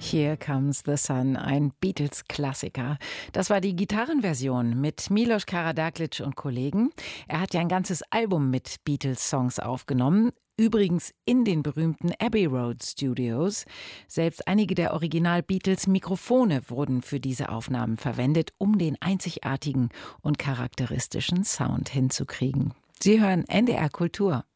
Here Comes the Sun, ein Beatles-Klassiker. Das war die Gitarrenversion mit Milos Karađagić und Kollegen. Er hat ja ein ganzes Album mit Beatles-Songs aufgenommen. Übrigens in den berühmten Abbey Road Studios. Selbst einige der Original-Beatles-Mikrofone wurden für diese Aufnahmen verwendet, um den einzigartigen und charakteristischen Sound hinzukriegen. Sie hören NDR Kultur.